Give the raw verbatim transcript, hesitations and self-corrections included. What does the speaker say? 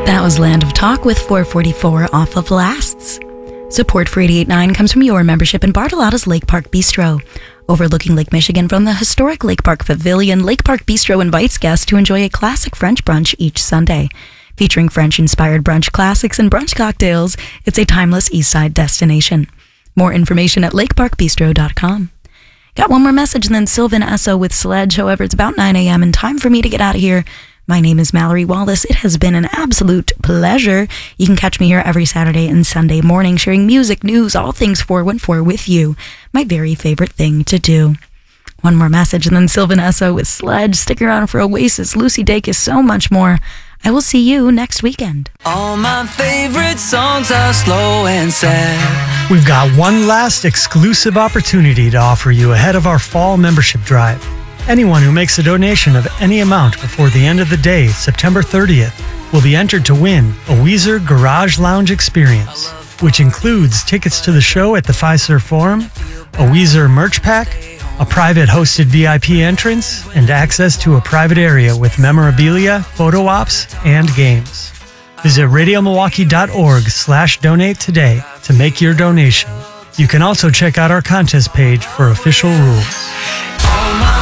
That was Land of Talk with four forty-four off of Lasts. Support for eighty-eight point nine comes from your membership in Bartolotta's Lake Park Bistro. Overlooking Lake Michigan from the historic Lake Park Pavilion, Lake Park Bistro invites guests to enjoy a classic French brunch each Sunday. Featuring French-inspired brunch classics and brunch cocktails, it's a timeless Eastside destination. More information at lake park bistro dot com. Got one more message and then Sylvan Esso with Sledge. However, it's about nine a.m. and time for me to get out of here. My name is Mallory Wallace. It has been an absolute pleasure. You can catch me here every Saturday and Sunday morning, sharing music, news, all things four one four with you. My very favorite thing to do. One more message and then Sylvan Esso with Sledge. Stick around for Oasis, Lucy Dacus, so much more. I will see you next weekend. All my favorite songs are slow and sad. We've got one last exclusive opportunity to offer you ahead of our fall membership drive. Anyone who makes a donation of any amount before the end of the day, September thirtieth, will be entered to win a Weezer Garage Lounge experience, which includes tickets to the show at the Fiserv Forum, a Weezer merch pack, a private hosted V I P entrance, and access to a private area with memorabilia, photo ops, and games. Visit radiomilwaukee.org slash donate today to make your donation. You can also check out our contest page for official rules. All my